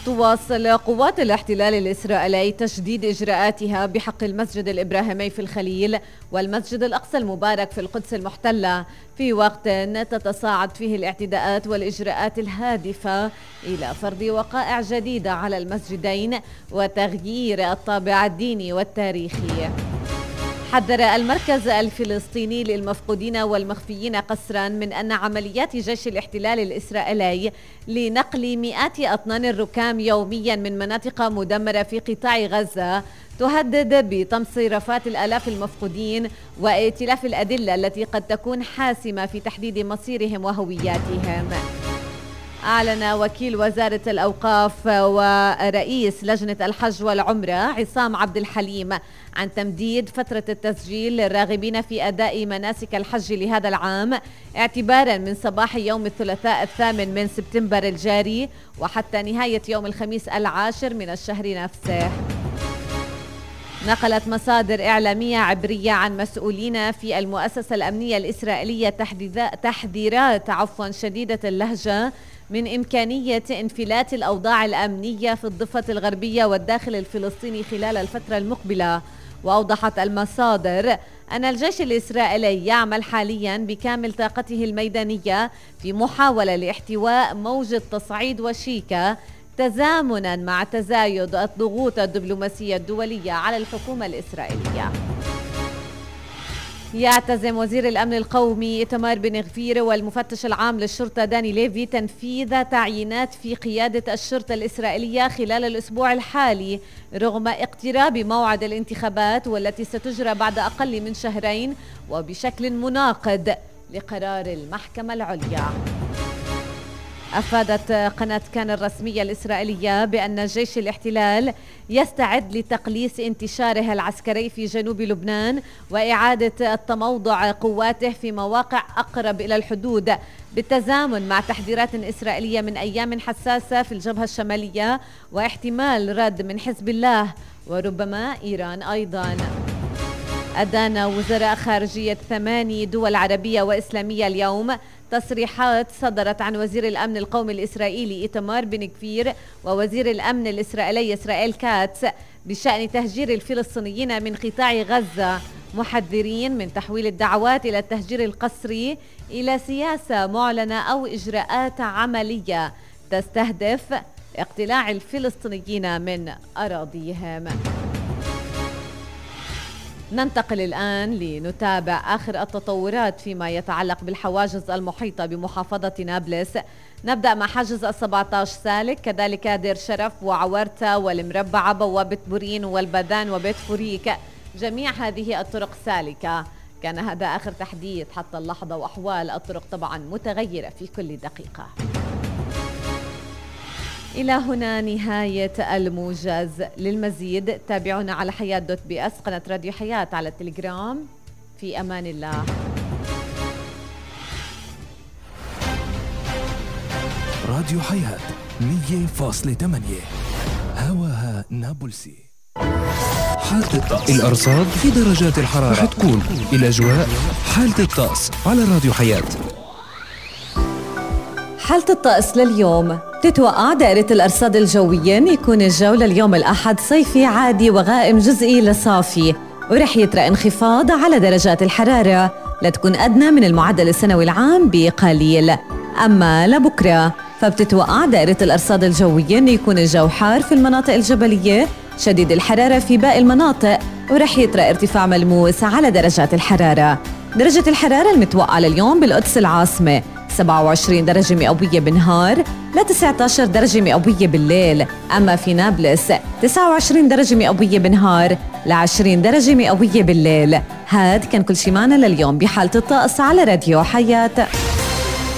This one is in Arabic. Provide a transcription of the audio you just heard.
تواصل قوات الاحتلال الإسرائيلي تشديد إجراءاتها بحق المسجد الإبراهيمي في الخليل والمسجد الأقصى المبارك في القدس المحتلة، في وقت تتصاعد فيه الاعتداءات والإجراءات الهادفة إلى فرض وقائع جديدة على المسجدين وتغيير الطابع الديني والتاريخي. حذر المركز الفلسطيني للمفقودين والمخفيين قسرا من أن عمليات جيش الاحتلال الإسرائيلي لنقل مئات أطنان الركام يوميا من مناطق مدمرة في قطاع غزة تهدد بطمس رفات الآلاف المفقودين وائتلاف الأدلة التي قد تكون حاسمة في تحديد مصيرهم وهوياتهم. أعلن وكيل وزارة الأوقاف ورئيس لجنة الحج والعمرة عصام عبد الحليم عن تمديد فترة التسجيل للراغبين في أداء مناسك الحج لهذا العام اعتبارا من صباح يوم الثلاثاء 8 سبتمبر الجاري وحتى نهاية يوم الخميس 10 من الشهر نفسه. نقلت مصادر إعلامية عبرية عن مسؤولين في المؤسسة الأمنية الإسرائيلية تحذيرات شديدة اللهجة من إمكانية انفلات الأوضاع الأمنية في الضفة الغربية والداخل الفلسطيني خلال الفترة المقبلة. وأوضحت المصادر أن الجيش الإسرائيلي يعمل حاليا بكامل طاقته الميدانية في محاولة لاحتواء موجة تصعيد وشيكة تزامنا مع تزايد الضغوط الدبلوماسية الدولية على الحكومة الإسرائيلية. يعتزم وزير الأمن القومي إيتمار بن غفير والمفتش العام للشرطة داني ليفي تنفيذ تعيينات في قيادة الشرطة الإسرائيلية خلال الأسبوع الحالي رغم اقتراب موعد الانتخابات والتي ستجرى بعد أقل من شهرين وبشكل مناقض لقرار المحكمة العليا. أفادت قناة كان الرسمية الإسرائيلية بأن جيش الاحتلال يستعد لتقليص انتشاره العسكري في جنوب لبنان وإعادة التموضع قواته في مواقع أقرب إلى الحدود بالتزامن مع تحذيرات إسرائيلية من أيام حساسة في الجبهة الشمالية واحتمال رد من حزب الله وربما إيران أيضاً. أدان وزراء خارجية 8 دول عربية وإسلامية اليوم تصريحات صدرت عن وزير الأمن القومي الإسرائيلي إيتمار بن غفير ووزير الأمن الإسرائيلي إسرائيل كاتس بشأن تهجير الفلسطينيين من قطاع غزة، محذرين من تحويل الدعوات إلى التهجير القسري إلى سياسة معلنة أو إجراءات عملية تستهدف اقتلاع الفلسطينيين من أراضيهم. ننتقل الآن لنتابع آخر التطورات فيما يتعلق بالحواجز المحيطة بمحافظة نابلس. نبدأ مع حاجز 17 سالك، كذلك دير شرف وعوارتا والمربعة بوابة بورين والبدان وبيت فوريك، جميع هذه الطرق سالكة. كان هذا آخر تحديث حتى اللحظة، وأحوال الطرق طبعا متغيرة في كل دقيقة. إلى هنا نهاية الموجز. للمزيد تابعونا على حياة.بي اس، قناة راديو حياة على التليجرام. في أمان الله. راديو حياة 100.8 هواها نابلسي. حالة الطقس، الأرصاد في درجات الحرارة رح تكون الأجواء. حالة الطقس على راديو حياة. حالة الطقس لليوم، تتوقع دائرة الأرصاد الجوية يكون الجو لليوم الأحد صيفي عادي وغائم جزئي لصافي، ورح يطرأ انخفاض على درجات الحرارة لتكون أدنى من المعدل السنوي العام بقليل. أما لبكرة فبتتوقع دائرة الأرصاد الجوية يكون الجو حار في المناطق الجبلية، شديد الحرارة في باقي المناطق، ورح يطرأ ارتفاع ملموس على درجات الحرارة. درجة الحرارة المتوقعة لليوم بالقدس العاصمة 27 درجة مئوية بالنهار ل 19 درجة مئوية بالليل. أما في نابلس 29 درجة مئوية بالنهار ل 20 درجة مئوية بالليل. هاد كان كل شي معنا لليوم بحالة الطقس على راديو حياة.